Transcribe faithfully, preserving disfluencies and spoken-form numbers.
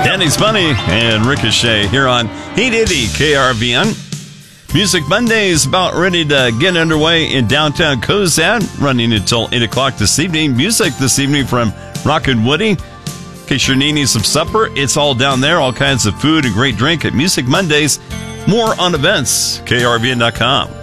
Danny's Bunny and Ricochet here on eight eighty K R V N. Music Mondays about ready to get underway in downtown Cozad, running until eight o'clock this evening. Music this evening from Rockin' Woody. In case you're needing some supper, it's all down there. All kinds of food and great drink at Music Mondays. More on events, K R V N dot com.